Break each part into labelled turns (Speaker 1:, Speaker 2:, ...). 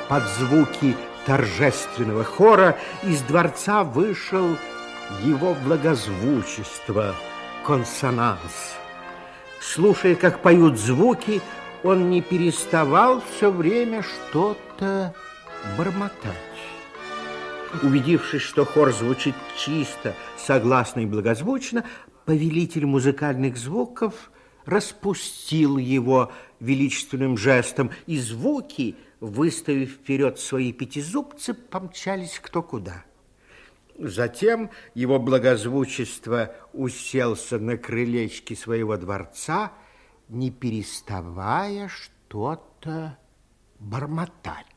Speaker 1: под звуки торжественного хора из дворца вышел его благозвучество, консонанс. Слушая, как поют звуки, он не переставал все время что-то бормотать. Убедившись, что хор звучит чисто, согласно и благозвучно, повелитель музыкальных звуков распустил его величественным жестом, и звуки, выставив вперед свои пятизубцы, помчались кто куда. Затем его благозвучество уселся на крылечке своего дворца, не переставая что-то бормотать.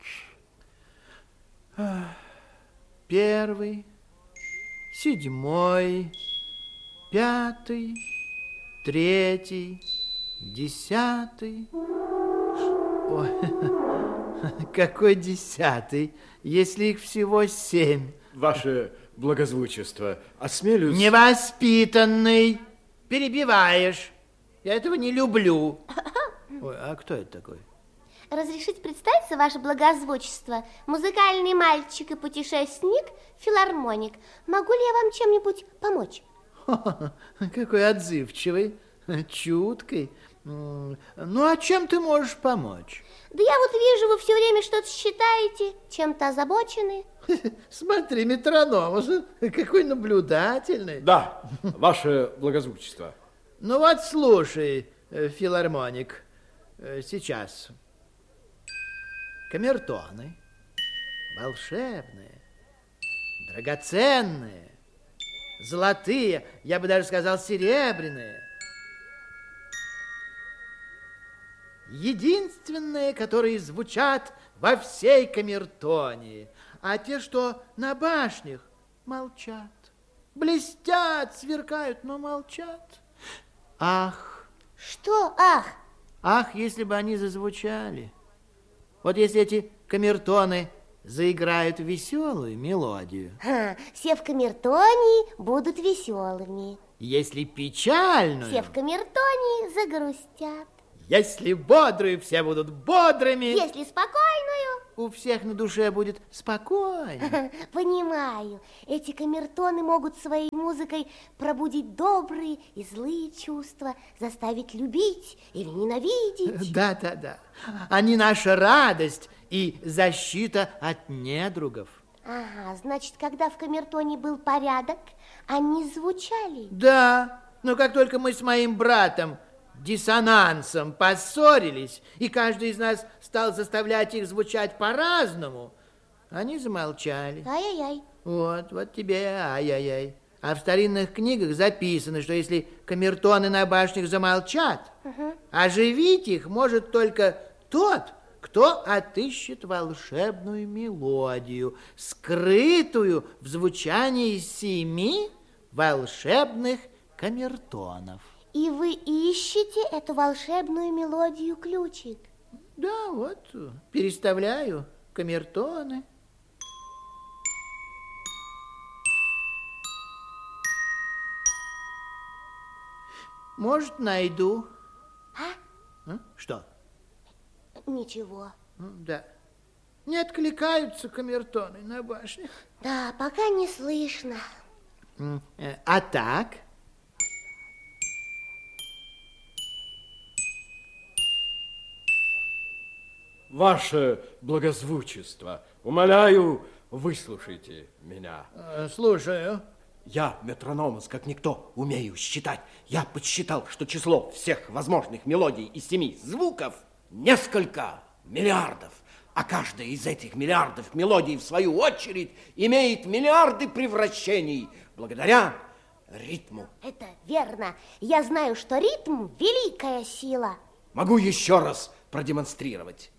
Speaker 2: Первый, седьмой, пятый, третий, 10. Ой, какой 10, если их всего 7?
Speaker 3: Ваше благозвучество, осмелюсь...
Speaker 2: Невоспитанный, перебиваешь. Я этого не люблю. Ой, а кто это такой?
Speaker 4: Разрешите представиться, ваше благозвучество, музыкальный мальчик и путешественник, филармоник. Могу ли я вам чем-нибудь помочь?
Speaker 2: Какой отзывчивый, чуткий. Ну, а чем ты можешь помочь?
Speaker 4: Да я вот вижу, вы все время что-то считаете, чем-то озабочены.
Speaker 2: Смотри, метроном, какой наблюдательный.
Speaker 3: Да, ваше благозвучество.
Speaker 2: Ну вот слушай, филармоник, сейчас. Камертоны, волшебные, драгоценные, золотые, я бы даже сказал серебряные. Единственные, которые звучат во всей камертонии, а те, что на башнях, молчат. Блестят, сверкают, но молчат. Ах!
Speaker 4: Что ах?
Speaker 2: Ах, если бы они зазвучали. Вот если эти камертоны заиграют веселую мелодию.
Speaker 4: Все в камертонии будут веселыми.
Speaker 2: Если печальную.
Speaker 4: Все в камертонии загрустят.
Speaker 2: Если бодрую, все будут бодрыми.
Speaker 4: Если спокойную.
Speaker 2: У всех на душе будет спокойно.
Speaker 4: Понимаю. Эти камертоны могут своей музыкой пробудить добрые и злые чувства, заставить любить или ненавидеть.
Speaker 2: Да. Они наша радость и защита от недругов.
Speaker 4: Ага, значит, когда в камертоне был порядок, они звучали.
Speaker 2: Да, но как только мы с моим братом диссонансом поссорились, и каждый из нас стал заставлять их звучать по-разному, они замолчали.
Speaker 4: Ай-яй-яй.
Speaker 2: Вот тебе ай-яй-яй. А в старинных книгах записано, что если камертоны на башнях замолчат, оживить их может только тот, кто отыщет волшебную мелодию, скрытую в звучании 7 волшебных камертонов.
Speaker 4: И вы ищете эту волшебную мелодию, ключик?
Speaker 2: Да, вот, переставляю камертоны. Может, найду. А? Что?
Speaker 4: Ничего.
Speaker 2: Да. Не откликаются камертоны на башнях.
Speaker 4: Да, пока не слышно.
Speaker 2: А так?
Speaker 3: Ваше благозвучество, умоляю, выслушайте меня.
Speaker 2: Слушаю.
Speaker 5: Я, метрономос, как никто, умею считать. Я подсчитал, что число всех возможных мелодий из 7 звуков несколько миллиардов. А каждая из этих миллиардов мелодий, в свою очередь, имеет миллиарды превращений благодаря ритму.
Speaker 4: Это верно. Я знаю, что ритм – великая сила.
Speaker 5: Могу еще раз продемонстрировать.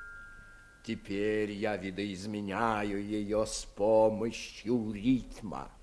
Speaker 5: Теперь я видоизменяю ее с помощью ритма.